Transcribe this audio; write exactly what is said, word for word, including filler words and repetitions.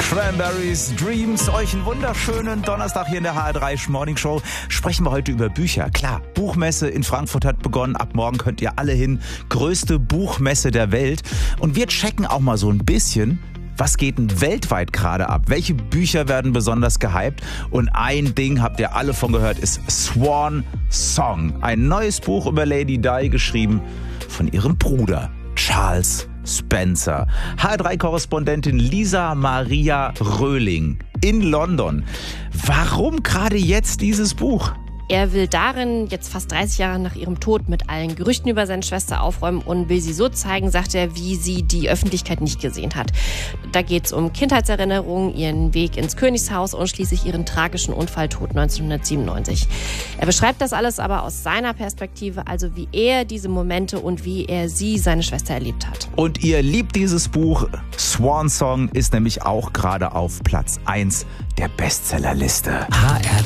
Cranberries Dreams. Euch einen wunderschönen Donnerstag hier in der H R drei Morning Show. Sprechen wir heute über Bücher. Klar, Buchmesse in Frankfurt hat begonnen. Ab morgen könnt ihr alle hin. Größte Buchmesse der Welt. Und wir checken auch mal so ein bisschen, was geht denn weltweit gerade ab? Welche Bücher werden besonders gehypt? Und ein Ding, habt ihr alle von gehört, ist Swan Song. Ein neues Buch über Lady Di, geschrieben von ihrem Bruder Charles Spencer. H R drei Korrespondentin Lisa Maria Röhling in London. Warum gerade jetzt dieses Buch? Er will darin, jetzt fast dreißig Jahre nach ihrem Tod, mit allen Gerüchten über seine Schwester aufräumen und will sie so zeigen, sagt er, wie sie die Öffentlichkeit nicht gesehen hat. Da geht es um Kindheitserinnerungen, ihren Weg ins Königshaus und schließlich ihren tragischen Unfalltod neunzehnhundertsiebenundneunzig. Er beschreibt das alles aber aus seiner Perspektive, also wie er diese Momente und wie er sie, seine Schwester, erlebt hat. Und ihr liebt dieses Buch. Swan Song ist nämlich auch gerade auf Platz eins der Bestsellerliste. H R